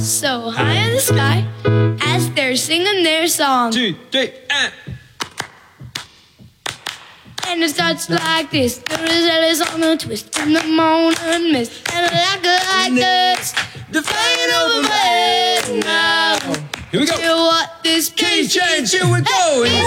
so high in the sky as they're singing their song. 2, 3, and it starts like this. The result is on the twist in the morning mist. And like this, the flying over me now. Here we go. Hear what this Key piece change, here we go. is